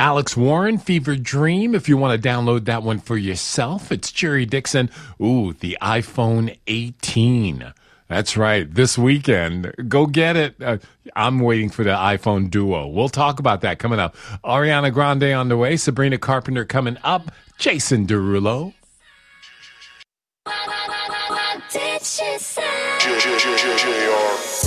Alex Warren, Fever Dream, if you want to download that one for yourself. It's Jerry Dixon. Ooh, the iPhone 18. That's right. This weekend, go get it. I'm waiting for the iPhone Duo. We'll talk about that coming up. Ariana Grande on the way. Sabrina Carpenter coming up. Jason Derulo. What did she say?